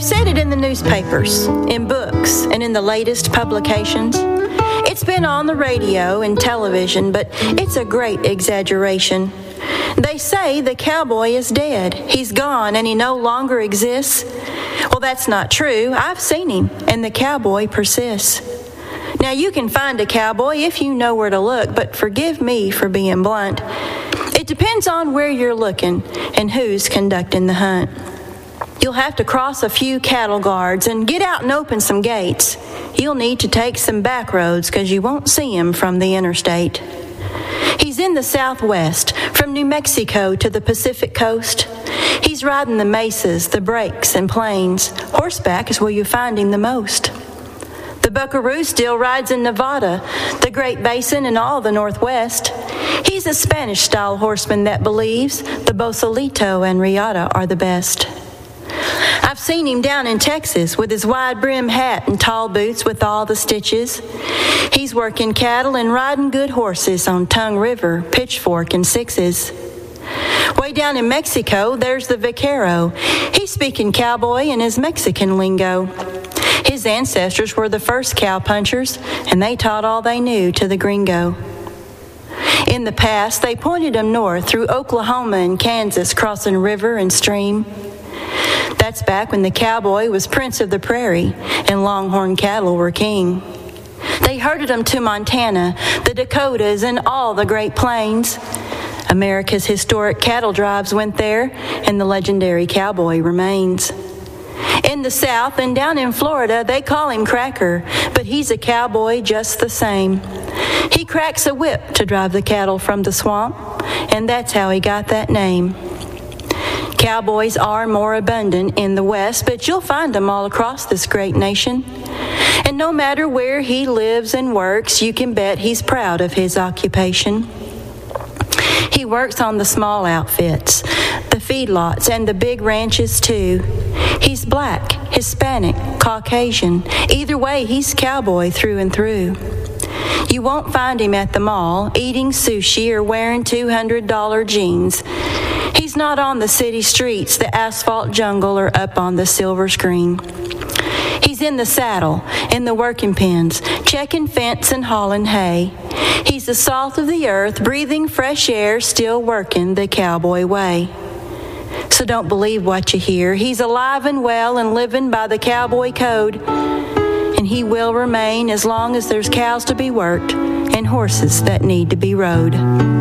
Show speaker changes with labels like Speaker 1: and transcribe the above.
Speaker 1: said it in the newspapers, in books, and in the latest publications. It's been on the radio and television, but it's a great exaggeration. They say the cowboy is dead. He's gone and he no longer exists. Well, that's not true. I've seen him, and the cowboy persists. Now, you can find a cowboy if you know where to look, but forgive me for being blunt. It depends on where you're looking and who's conducting the hunt. You'll have to cross a few cattle guards and get out and open some gates. You'll need to take some back roads because you won't see him from the interstate. He's in the Southwest, from New Mexico to the Pacific coast. He's riding the mesas, the breaks, and plains. Horseback is where you find him the most. The buckaroo still rides in Nevada, the Great Basin, and all the Northwest. He's a Spanish-style horseman that believes the Bosalito and Riata are the best. I've seen him down in Texas with his wide-brim hat and tall boots with all the stitches. He's working cattle and riding good horses on Tongue River, Pitchfork, and Sixes. Way down in Mexico, there's the vaquero. He's speaking cowboy in his Mexican lingo. His ancestors were the first cowpunchers, and they taught all they knew to the gringo. In the past, they pointed them north through Oklahoma and Kansas, crossing river and stream. That's back when the cowboy was prince of the prairie and longhorn cattle were king. They herded them to Montana, the Dakotas, and all the Great Plains. America's historic cattle drives went there, and the legendary cowboy remains. In the South and down in Florida, they call him Cracker, but he's a cowboy just the same. He cracks a whip to drive the cattle from the swamp, and that's how he got that name. Cowboys are more abundant in the West, but you'll find them all across this great nation. And no matter where he lives and works, you can bet he's proud of his occupation. He works on the small outfits, the feedlots, and the big ranches too. He's black, Hispanic, Caucasian. Either way, he's cowboy through and through. You won't find him at the mall, eating sushi or wearing $200 jeans. He's not on the city streets, the asphalt jungle, or up on the silver screen. He's in the saddle, in the working pens, checking fence and hauling hay. He's the salt of the earth, breathing fresh air, still working the cowboy way. So don't believe what you hear. He's alive and well and living by the cowboy code. And he will remain as long as there's cows to be worked and horses that need to be rode.